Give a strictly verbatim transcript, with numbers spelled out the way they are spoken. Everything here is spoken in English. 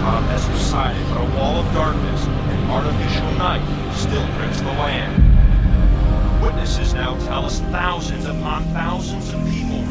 mountaintop has subsided, but a wall of darkness and artificial night still grips the land. Witnesses now tell us thousands upon thousands of people